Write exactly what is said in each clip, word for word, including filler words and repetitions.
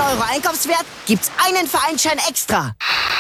Euro Einkaufswert gibt's einen Vereinsschein extra.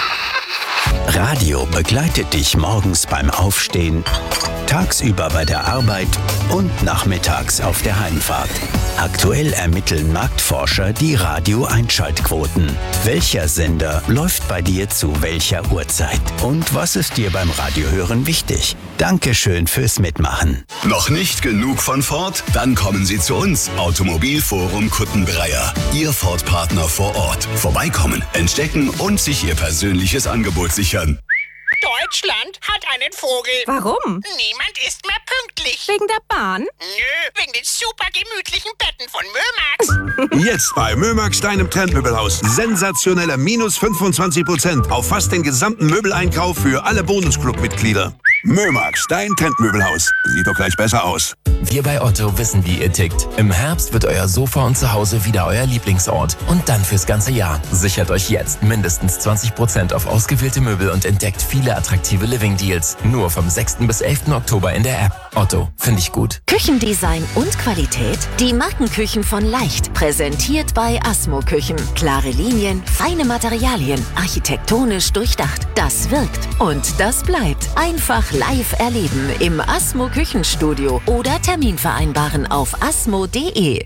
Radio begleitet dich morgens beim Aufstehen, tagsüber bei der Arbeit und nachmittags auf der Heimfahrt. Aktuell ermitteln Marktforscher die Radio-Einschaltquoten. Welcher Sender läuft bei dir zu welcher Uhrzeit? Und was ist dir beim Radiohören wichtig? Dankeschön fürs Mitmachen. Noch nicht genug von Ford? Dann kommen Sie zu uns. Automobilforum Kuttenbreier. Ihr Ford-Partner vor Ort. Vorbeikommen, entdecken und sich Ihr persönliches Angebot sichern. Deutschland hat einen Vogel. Warum? Niemand ist mehr pünktlich. Wegen der Bahn? Nö, wegen den super gemütlichen Betten von Mömax. Jetzt bei Mömax, deinem Trendmöbelhaus. Sensationelle minus fünfundzwanzig Prozent auf fast den gesamten Möbeleinkauf für alle Bonusclub-Mitglieder. Mömax, dein Trendmöbelhaus. Sieht doch gleich besser aus. Wir bei Otto wissen, wie ihr tickt. Im Herbst wird euer Sofa und Zuhause wieder euer Lieblingsort. Und dann fürs ganze Jahr. Sichert euch jetzt mindestens zwanzig Prozent auf ausgewählte Möbel und entdeckt viele attraktive Living-Deals. Nur vom sechsten bis elften Oktober in der App. Otto, finde ich gut. Küchendesign und Qualität? Die Markenküchen von Leicht. Präsentiert bei Asmo Küchen. Klare Linien, feine Materialien, architektonisch durchdacht. Das wirkt und das bleibt. Einfach live erleben im Asmo Küchenstudio oder Termin vereinbaren auf asmo punkt de.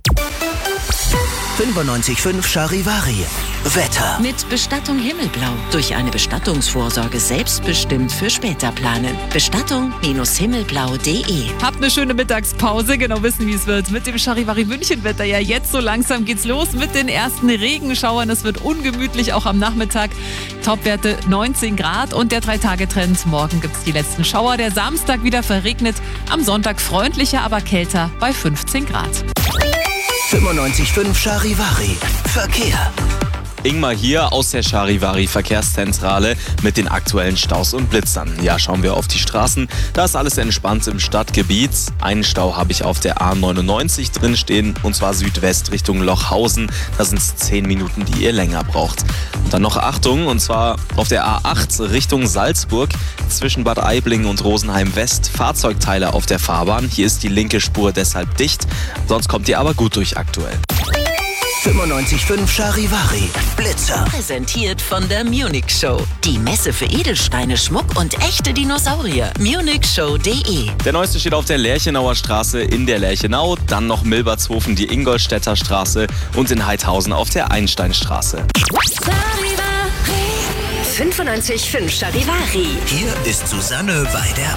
fünfundneunzig Komma fünf Charivari. Wetter. Mit Bestattung Himmelblau. Durch eine Bestattungsvorsorge selbstbestimmt für später planen. Bestattung Himmelblau punkt de. Habt eine schöne Mittagspause, genau wissen, wie es wird. Mit dem Charivari München-Wetter. Ja, jetzt so langsam geht's los mit den ersten Regenschauern. Es wird ungemütlich, auch am Nachmittag. Topwerte neunzehn Grad und der drei-Tage-Trend. Morgen gibt's die letzten Schauer. Der Samstag wieder verregnet. Am Sonntag freundlicher, aber kälter bei fünfzehn Grad. fünfundneunzig Komma fünf Charivari. Verkehr. Ingmar hier aus der Charivari Verkehrszentrale mit den aktuellen Staus und Blitzern. Ja, schauen wir auf die Straßen. Da ist alles entspannt im Stadtgebiet. Einen Stau habe ich auf der A neunundneunzig drin stehen, und zwar Südwest Richtung Lochhausen. Da sind es zehn Minuten, die ihr länger braucht. Und dann noch Achtung, und zwar auf der A acht Richtung Salzburg zwischen Bad Aibling und Rosenheim West. Fahrzeugteile auf der Fahrbahn. Hier ist die linke Spur deshalb dicht. Sonst kommt ihr aber gut durch aktuell. fünfundneunzig Komma fünf Charivari. Blitzer. Präsentiert von der Munich Show. Die Messe für Edelsteine, Schmuck und echte Dinosaurier. munich show punkt de. Der neueste steht auf der Lerchenauer Straße in der Lerchenau, dann noch Milbertshofen, die Ingolstädter Straße und in Heidhausen auf der Einsteinstraße. fünfundneunzig Komma fünf Charivari. Hier ist Susanne Weider.